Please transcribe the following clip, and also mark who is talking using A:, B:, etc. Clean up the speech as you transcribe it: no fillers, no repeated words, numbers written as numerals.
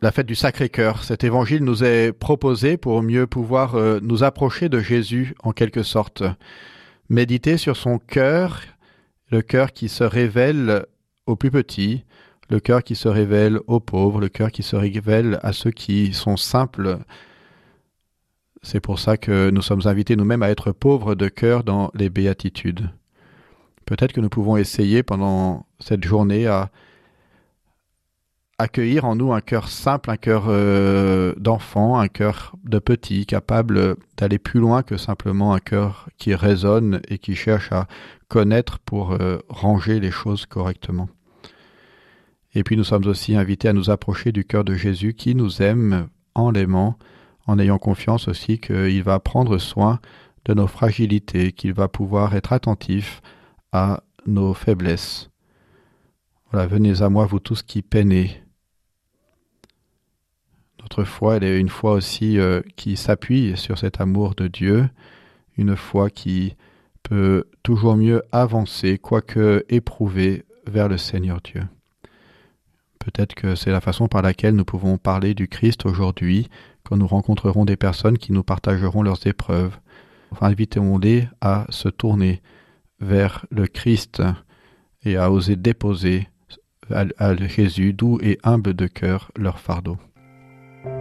A: la fête du Sacré-Cœur. Cet évangile nous est proposé pour mieux pouvoir nous approcher de Jésus en quelque sorte. Méditer sur son cœur, le cœur qui se révèle aux plus petits, le cœur qui se révèle aux pauvres, le cœur qui se révèle à ceux qui sont simples. C'est pour ça que nous sommes invités nous-mêmes à être pauvres de cœur dans les béatitudes. Peut-être que nous pouvons essayer pendant cette journée à accueillir en nous un cœur simple, un cœur d'enfant, un cœur de petit, capable d'aller plus loin que simplement un cœur qui raisonne et qui cherche à connaître pour ranger les choses correctement. Et puis nous sommes aussi invités à nous approcher du cœur de Jésus qui nous aime en l'aimant, en ayant confiance aussi qu'il va prendre soin de nos fragilités, qu'il va pouvoir être attentif à nos faiblesses. Voilà, venez à moi, vous tous qui peinez. Notre foi, elle est une foi aussi qui s'appuie sur cet amour de Dieu, une foi qui peut toujours mieux avancer, quoique éprouver, vers le Seigneur Dieu. Peut-être que c'est la façon par laquelle nous pouvons parler du Christ aujourd'hui, quand nous rencontrerons des personnes qui nous partageront leurs épreuves. Enfin, invitons-les à se tourner vers le Christ et à oser déposer à Jésus, doux et humble de cœur, leur fardeau.